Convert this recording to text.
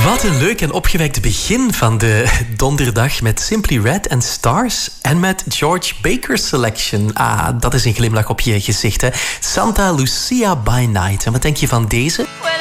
Wat een leuk en opgewekt begin van de donderdag met Simply Red and Stars en met George Baker's Selection. Ah, dat is een glimlach op je gezicht, hè. Santa Lucia by Night. En wat denk je van deze?